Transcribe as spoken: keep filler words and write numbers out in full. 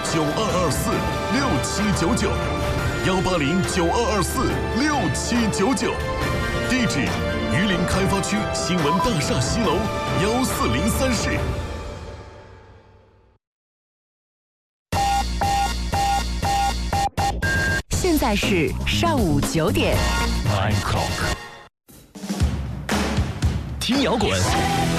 九二二四六七九九，幺八零九二二四六七九九。地址：榆林开发区新闻大厦西楼幺四零三室。 现在是上午九点。 Nine o'clock。听摇滚